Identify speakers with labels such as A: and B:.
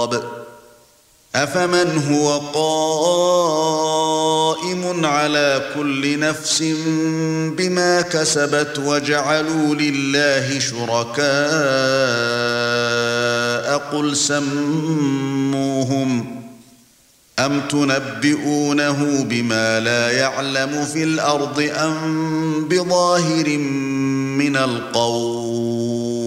A: أفمن هو قائم على كل نفس بما كسبت وجعلوا لله شركاء قل سموهم أم تنبئونه بما لا يعلم في الأرض أم بظاهر من القول